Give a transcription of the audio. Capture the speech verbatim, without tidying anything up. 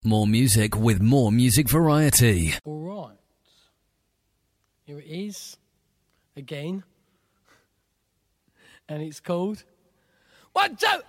More music with more music variety. All right. Here it is. Again. And it's called... One, two...